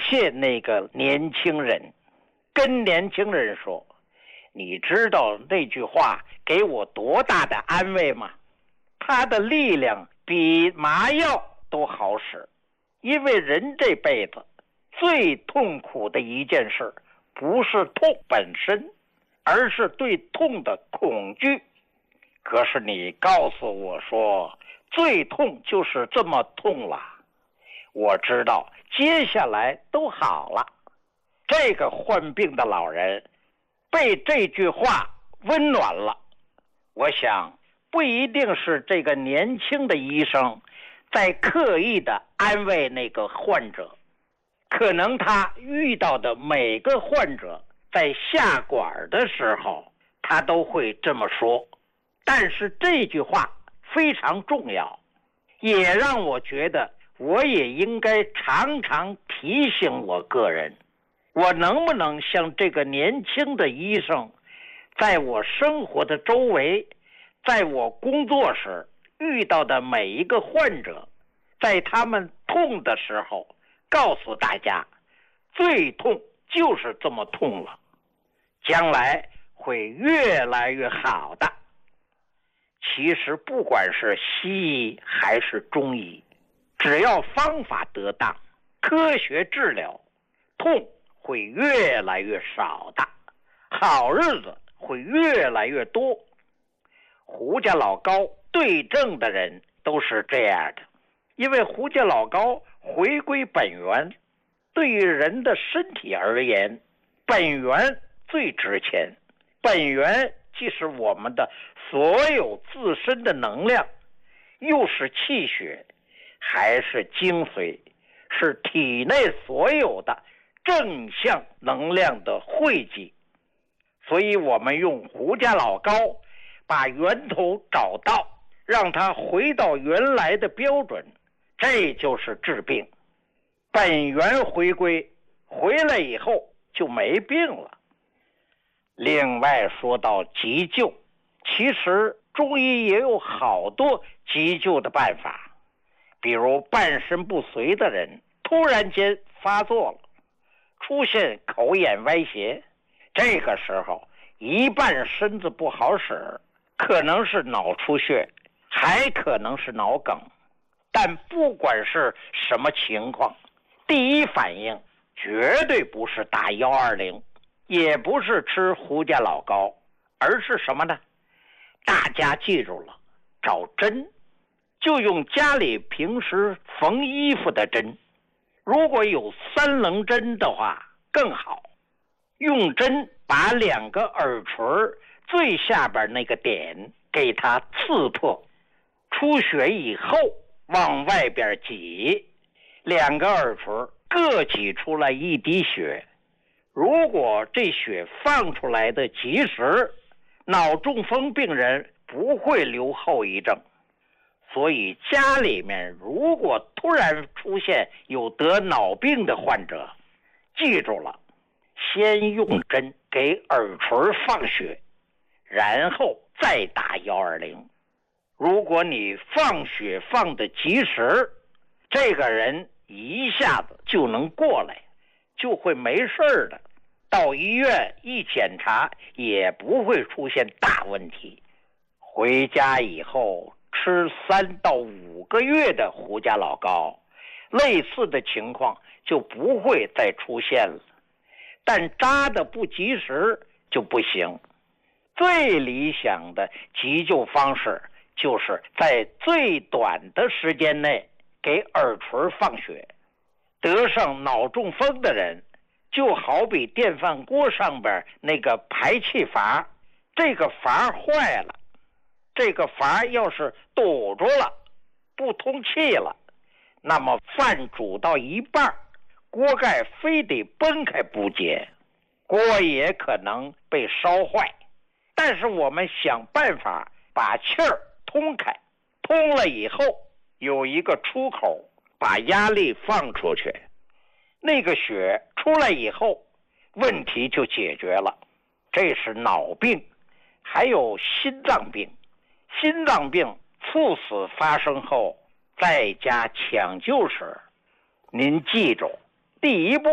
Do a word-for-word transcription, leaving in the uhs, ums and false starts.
谢那个年轻人，跟年轻人说，你知道那句话给我多大的安慰吗？它的力量比麻药都好使。因为人这辈子最痛苦的一件事，不是痛本身，而是对痛的恐惧。可是你告诉我说，最痛就是这么痛了，我知道接下来都好了。这个患病的老人被这句话温暖了。我想不一定是这个年轻的医生在刻意的安慰那个患者，可能他遇到的每个患者在下管的时候他都会这么说。但是这句话非常重要，也让我觉得我也应该常常提醒我个人，我能不能像这个年轻的医生，在我生活的周围，在我工作时遇到的每一个患者，在他们痛的时候告诉大家，最痛就是这么痛了，将来会越来越好的。其实不管是西医还是中医，只要方法得当，科学治疗，痛会越来越少的，好日子会越来越多。胡家老高对症的人都是这样的，因为胡家老高回归本源，对于人的身体而言，本源最值钱。本源既是我们的所有自身的能量，又是气血，还是精髓，是体内所有的正向能量的汇集。所以我们用胡家老高把源头找到，让它回到原来的标准，这就是治病。本源回归，回来以后就没病了。另外说到急救，其实中医也有好多急救的办法，比如半身不遂的人突然间发作了，出现口眼歪斜，这个时候一半身子不好使，可能是脑出血，还可能是脑梗。但不管是什么情况，第一反应绝对不是打一二零，也不是吃胡家老高，而是什么呢？大家记住了，找针，就用家里平时缝衣服的针，如果有三棱针的话更好。用针把两个耳垂最下边那个点给它刺破，出血以后往外边挤，两个耳垂各挤出来一滴血。如果这血放出来的及时，脑中风病人不会留后遗症。所以家里面如果突然出现有得脑病的患者，记住了，先用针给耳垂放血，然后再打一二零。如果你放血放的及时，这个人一下子就能过来，就会没事的。到医院一检查也不会出现大问题。回家以后吃三到五个月的胡家老高，类似的情况就不会再出现了。但扎的不及时就不行。最理想的急救方式就是在最短的时间内给耳垂放血。得上脑中风的人，就好比电饭锅上边那个排气阀，这个阀坏了，这个阀要是堵住了，不通气了，那么饭煮到一半，锅盖非得崩开不解，锅也可能被烧坏。但是我们想办法把气儿通开，通了以后有一个出口，把压力放出去，那个血出来以后，问题就解决了。这是脑病。还有心脏病，心脏病猝死发生后在家抢救时，您记住，第一步